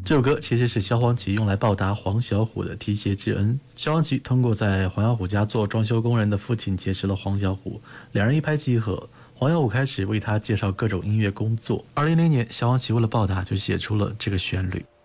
这首歌其实是萧煌奇用来报答黄小琥的提携之恩。萧煌奇通过在黄小琥家做装修工人的父亲结识了黄小琥，两人一拍即合。黄小琥开始为他介绍各种音乐工作。2000年，萧煌奇为了报答就写出了这个旋律。